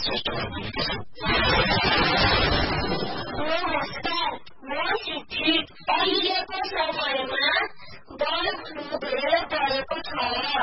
श्रेष्ठले भनेका छन्। नमस्कार, म शिक्षित। अहिलेको समयमा बर्ड फ्लू धेरै बढेको छ।